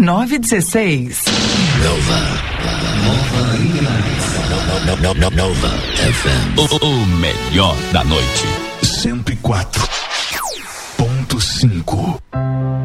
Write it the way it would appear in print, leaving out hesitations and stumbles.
916. Nova FM. O melhor da noite. 104.5.